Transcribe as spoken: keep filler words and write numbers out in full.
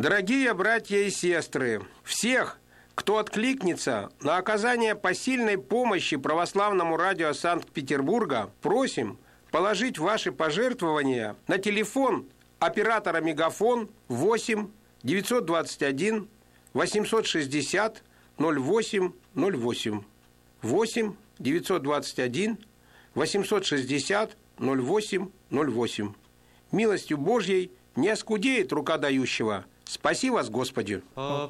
Дорогие братья и сестры, всех, кто откликнется на оказание посильной помощи православному радио Санкт-Петербурга, просим положить ваши пожертвования на телефон оператора «Мегафон» восемь девятьсот двадцать один восемьсот шестьдесят ноль восемь ноль восемь. восемь девятьсот двадцать один восемьсот шестьдесят ноль восемь ноль восемь. Милостью Божьей не оскудеет рука дающего. Спаси вас, Господи! О